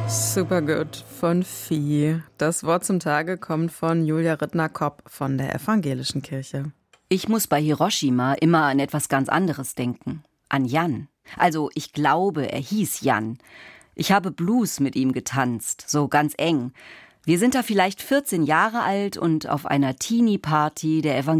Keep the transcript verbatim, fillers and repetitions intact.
Supergood von Vieh. Das Wort zum Tage kommt von Julia Rittner-Kopp von der Evangelischen Kirche. Ich muss bei Hiroshima immer an etwas ganz anderes denken. An Jan. Also ich glaube, er hieß Jan. Ich habe Blues mit ihm getanzt, so ganz eng. Wir sind da vielleicht vierzehn Jahre alt und auf einer Teenie-Party der Evangelischen